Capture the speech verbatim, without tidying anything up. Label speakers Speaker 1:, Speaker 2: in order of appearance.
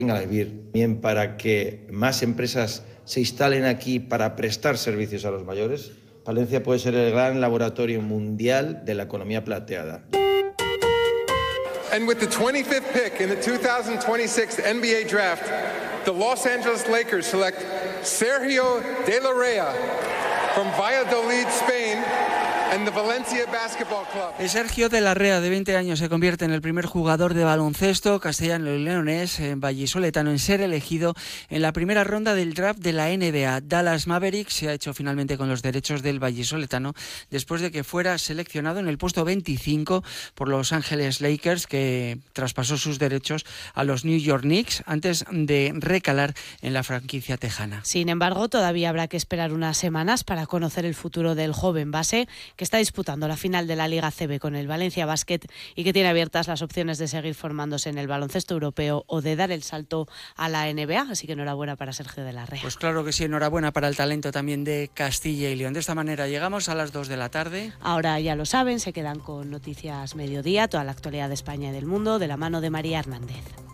Speaker 1: vengan a vivir, bien para que más empresas se instalen aquí para prestar servicios a los mayores. Palencia puede ser el gran laboratorio mundial de la economía plateada.
Speaker 2: And with the twenty-fifth pick in the two thousand twenty-six N B A draft, the Los Angeles Lakers select Sergio De La Rey from Valladolid, Spain, and the Valencia Basketball Club.
Speaker 3: Sergio De La Rey, de veinte años, se convierte en el primer jugador de baloncesto castellano y leonés, en vallisoletano, en ser elegido en la primera ronda del draft de la N B A. Dallas Mavericks se ha hecho finalmente con los derechos del vallisoletano después de que fuera seleccionado en el puesto veinticinco por Los Ángeles Lakers, que traspasó sus derechos a los New York Knicks antes de recalar en la franquicia tejana.
Speaker 4: Sin embargo, todavía habrá que esperar unas semanas para conocer el futuro del joven base, que está disputando la final de la Liga A C B con el Valencia Basket y que tiene abiertas las opciones de seguir formándose en el baloncesto europeo o de dar el salto a la N B A. Así que enhorabuena para Sergio De La Rey.
Speaker 3: Pues claro que sí, enhorabuena para el talento también de Castilla y León. De esta manera llegamos a las dos de la tarde.
Speaker 4: Ahora ya lo saben, se quedan con Noticias Mediodía, toda la actualidad de España y del mundo, de la mano de María Hernández.